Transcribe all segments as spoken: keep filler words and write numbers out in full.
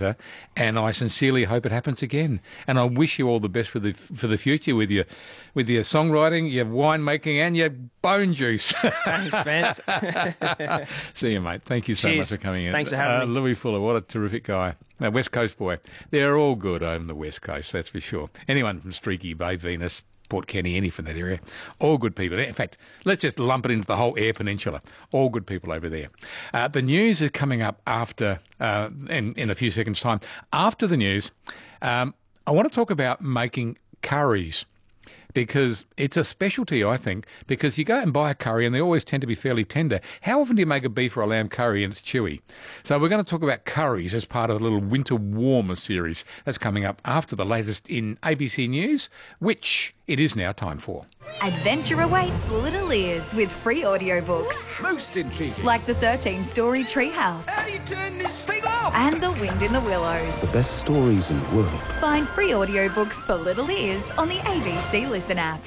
and I sincerely hope it happens again. And I wish you all the best for the for the future with your with your songwriting, your winemaking, and your bone juice. Thanks, Spence. See you, mate. Thank you so Cheers. much for coming in. Thanks for having uh, me. Louis Fuller, what a terrific guy. A West Coast boy. They're all good over the West Coast, that's for sure. Anyone from Streaky Bay, Venus, Port Kenny, any from that area, all good people. In fact, let's just lump it into the whole Eyre Peninsula. All good people over there. Uh, the news is coming up after, uh, in, in a few seconds' time. After the news, um, I want to talk about making curries, because it's a specialty, I think, because you go and buy a curry and they always tend to be fairly tender. How often do you make a beef or a lamb curry and it's chewy? So we're going to talk about curries as part of the little Winter Warmer series that's coming up after the latest in A B C News, which it is now time for. Adventure awaits little ears with free audiobooks. Most intriguing. Like the thirteen-story Treehouse. How do you turn this thing off? And The Wind in the Willows. The best stories in the world. Find free audiobooks for little ears on the A B C Listen app.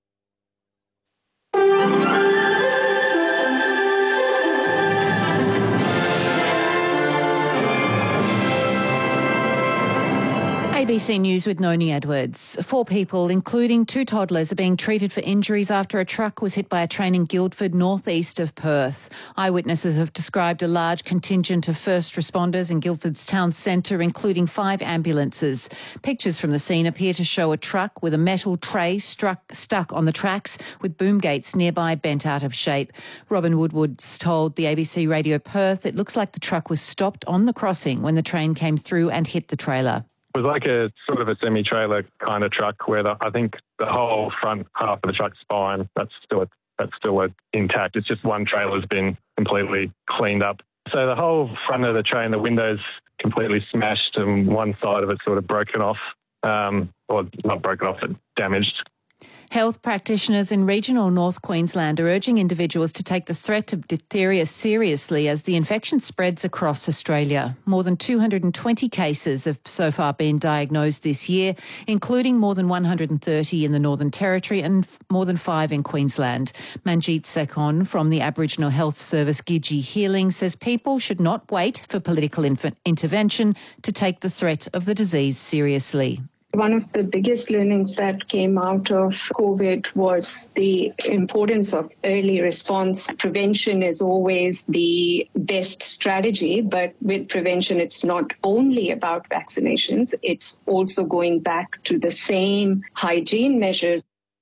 A B C News with Noni Edwards. Four people, including two toddlers, are being treated for injuries after a truck was hit by a train in Guildford, northeast of Perth. Eyewitnesses have described a large contingent of first responders in Guildford's town centre, including five ambulances. Pictures from the scene appear to show a truck with a metal tray struck, stuck on the tracks, with boom gates nearby bent out of shape. Robin Woodward's told the A B C Radio Perth it looks like the truck was stopped on the crossing when the train came through and hit the trailer. It was like a sort of a semi-trailer kind of truck where the, I think the whole front half of the truck's spine, that's still a, that's still a, intact. It's just one trailer's been completely cleaned up. So the whole front of the train, the window's completely smashed and one side of it's sort of broken off, um, or not broken off, but damaged. Health practitioners in regional North Queensland are urging individuals to take the threat of diphtheria seriously as the infection spreads across Australia. More than two hundred twenty cases have so far been diagnosed this year, including more than one hundred thirty in the Northern Territory and more than five in Queensland. Manjeet Sekon from the Aboriginal Health Service Gidgee Healing says people should not wait for political inf- intervention to take the threat of the disease seriously. One of the biggest learnings that came out of COVID was the importance of early response. Prevention is always the best strategy, but with prevention, it's not only about vaccinations, it's also going back to the same hygiene measures.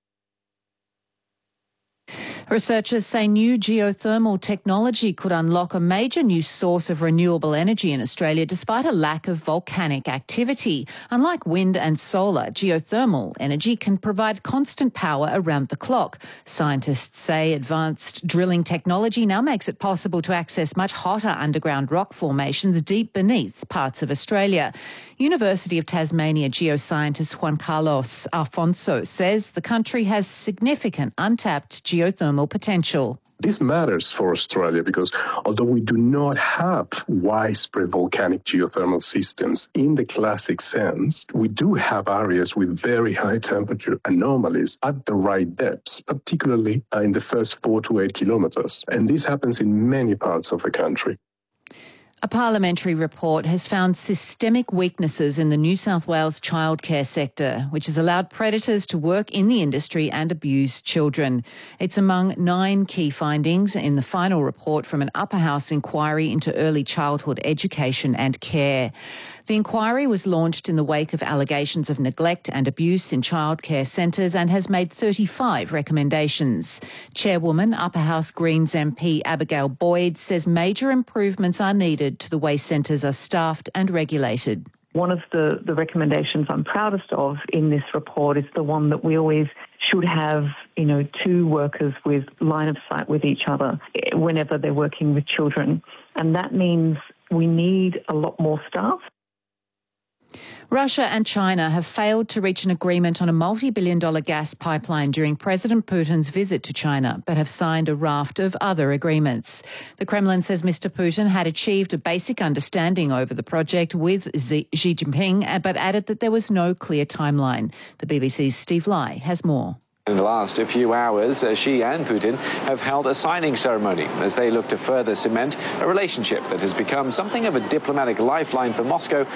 Researchers say new geothermal technology could unlock a major new source of renewable energy in Australia despite a lack of volcanic activity. Unlike wind and solar, geothermal energy can provide constant power around the clock. Scientists say advanced drilling technology now makes it possible to access much hotter underground rock formations deep beneath parts of Australia. University of Tasmania geoscientist Juan Carlos Alfonso says the country has significant untapped geothermal potential. This matters for Australia because although we do not have widespread volcanic geothermal systems in the classic sense, we do have areas with very high temperature anomalies at the right depths, particularly in the first four to eight kilometres. And this happens in many parts of the country. A parliamentary report has found systemic weaknesses in the New South Wales childcare sector, which has allowed predators to work in the industry and abuse children. It's among nine key findings in the final report from an upper house inquiry into early childhood education and care. The inquiry was launched in the wake of allegations of neglect and abuse in childcare centres and has made thirty-five recommendations. Chairwoman, Upper House Greens M P Abigail Boyd says major improvements are needed to the way centres are staffed and regulated. One of the, the recommendations I'm proudest of in this report is the one that we always should have, you know, two workers with line of sight with each other whenever they're working with children. And that means we need a lot more staff. Russia and China have failed to reach an agreement on a multi-billion dollar gas pipeline during President Putin's visit to China, but have signed a raft of other agreements. The Kremlin says Mister Putin had achieved a basic understanding over the project with Xi Jinping, but added that there was no clear timeline. The B B C's Steve Lai has more. In the last few hours, Xi and Putin have held a signing ceremony as they look to further cement a relationship that has become something of a diplomatic lifeline for Moscow